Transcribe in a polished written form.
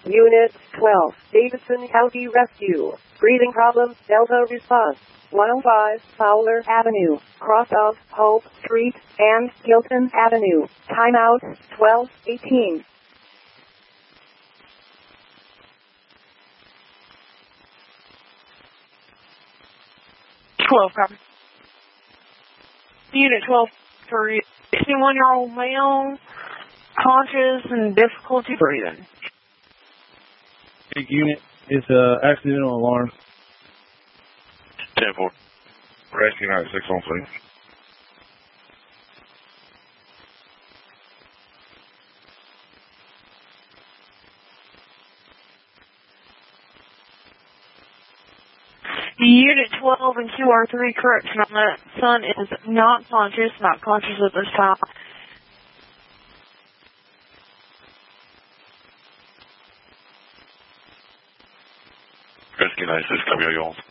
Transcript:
Unit 12, Davidson County Rescue. Breathing problems, Delta response. 105 Fowler Avenue, cross of Hope Street and Hilton Avenue. Timeout 12:18. 12, copy. Unit 12 for 61-year-old male, conscious and difficulty breathing. Big unit, it's accidental alarm. 10-4. Rescue 96 on scene. Unit 12 and QR3, correction on that. Son is not conscious at this time. Rescue 96, copy, how you on?